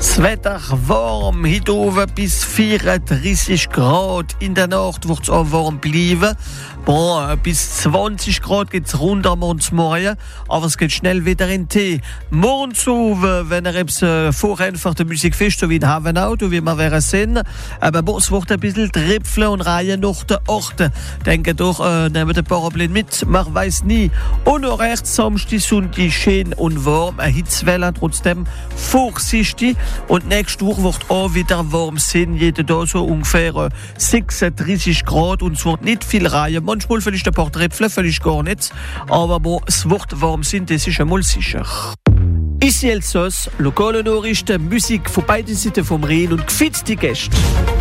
Das Wetter warm, heute oben bis 34 Grad. In der Nacht wird es auch warm bleiben. Bis 20 Grad geht es runter morgens morgen, aber es geht schnell wieder in den Tee. Morgens oben, wenn vorhin für die Musikfest, so wie in Havenau, wie wir werden sehen, aber es wird ein bisschen tripfeln und reihen nach den Orten. Denke doch, nehmen den Parapluie mit, man weiß nie. Und noch rechts Samstag, Sonntag, schön und warm, eine Hitzwelle trotzdem vorsichtig. Und nächste Woche wird auch wieder warm sein, jeden Tag so ungefähr 36 Grad und es wird nicht viel reihen. Manchmal vielleicht ein paar Tröpfchen, vielleicht gar nicht. Aber es wird warm sein, das ist einmal sicher. Ici Elsass, lokale Nachrichten, Musik von beiden Seiten vom Rhein und gefetzte Gäste.